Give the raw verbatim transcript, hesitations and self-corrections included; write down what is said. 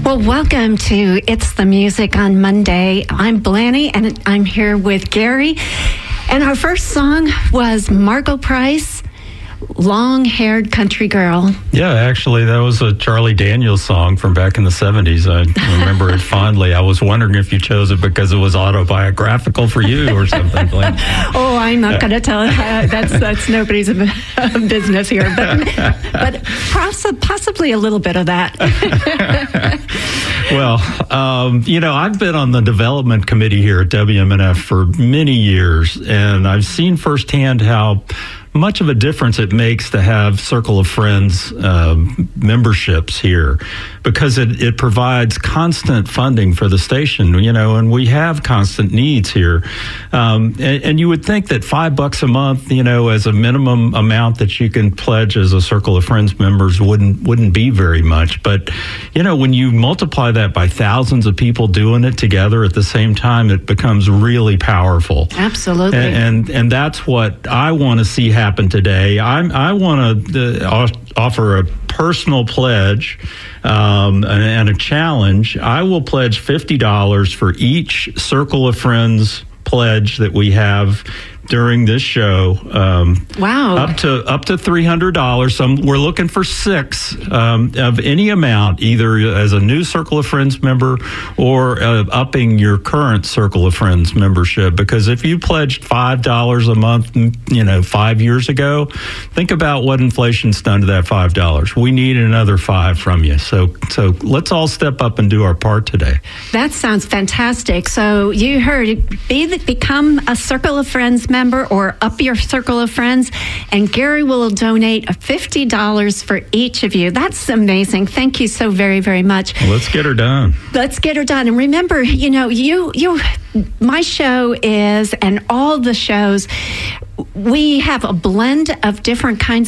Well, welcome to It's the Music on Monday. I'm Blanny, and I'm here with Gary. And our first song was Margo Price, Long-Haired Country Girl. Yeah, actually, that was a Charlie Daniels song from back in the seventies. I remember it fondly. I was wondering if you chose it because it was autobiographical for you or something. Like, oh, I'm not going to tell it. Uh, that's that's nobody's business here. But, but poss- possibly a little bit of that. Well, um, you know, I've been on the development committee here at W M N F for many years, and I've seen firsthand how much of a difference it makes to have Circle of Friends uh, memberships here, because it, it provides constant funding for the station, you know, and we have constant needs here. Um, and, and you would think that five bucks a month, you know, as a minimum amount that you can pledge as a Circle of Friends members wouldn't wouldn't be very much. But, you know, when you multiply that by thousands of people doing it together at the same time, it becomes really powerful. Absolutely. And and, and that's what I want to see happen today. I'm, I want to uh, offer a personal pledge um, and, and a challenge. I will pledge fifty dollars for each Circle of Friends pledge that we have during this show. Um, wow. Up to up to three hundred dollars. Some, we're looking for six um, of any amount, either as a new Circle of Friends member or uh, upping your current Circle of Friends membership. Because if you pledged five dollars a month, you know, five years ago, think about what inflation's done to that five dollars. We need another five from you. So, so let's all step up and do our part today. That sounds fantastic. So you heard, be the, become a Circle of Friends member. member or up your Circle of Friends, and Gary will donate fifty dollars for each of you. That's amazing. Thank you so very, very much. Well, let's get her done. Let's get her done. And remember, you know, you, you, my show is, and all the shows, we have a blend of different kinds